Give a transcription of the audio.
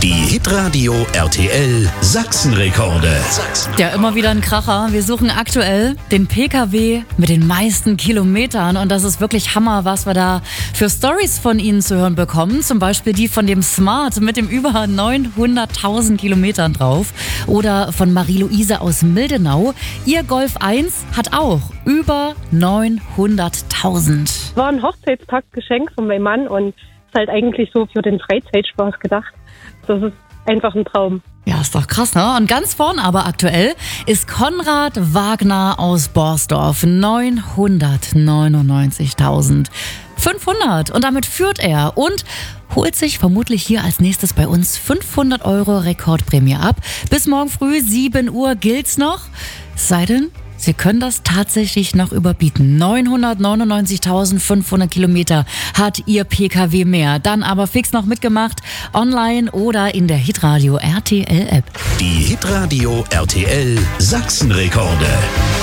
Die Hitradio RTL Sachsenrekorde. Ja, immer wieder ein Kracher. Wir suchen aktuell den PKW mit den meisten Kilometern und das ist wirklich Hammer, was wir da für Stories von Ihnen zu hören bekommen. Zum Beispiel die von dem Smart mit dem über 900.000 Kilometern drauf oder von Marie-Luise aus Mildenau. Ihr Golf 1 hat auch über 900.000. War ein Hochzeitstagsgeschenk von meinem Mann und ist halt eigentlich so für den Freizeitspaß gedacht. Das ist einfach ein Traum. Ja, ist doch krass, ne? Und ganz vorn aber aktuell ist Konrad Wagner aus Borsdorf. 999.500. Und damit führt er und holt sich vermutlich hier als nächstes bei uns 500 € Rekordprämie ab. Bis morgen früh 7 Uhr gilt's noch. Es sei denn, Sie können das tatsächlich noch überbieten. 999.500 Kilometer hat Ihr PKW mehr. Dann aber fix noch mitgemacht, online oder in der Hitradio RTL App. Die Hitradio RTL Sachsenrekorde.